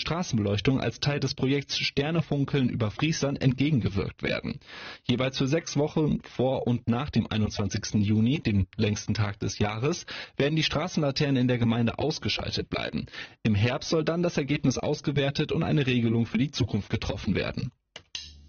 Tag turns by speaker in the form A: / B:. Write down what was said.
A: Straßenbeleuchtung als Teil des Projekts Sternefunkeln über Friesland entgegengewirkt werden. Jeweils für 6 Wochen vor und nach dem 21. Juni, dem längsten Tag des Jahres, werden die Straßenlaternen in der Gemeinde ausgeschaltet bleiben. Im Herbst soll dann das Ergebnis ausgewertet und eine Regelung für die Zukunft getroffen werden.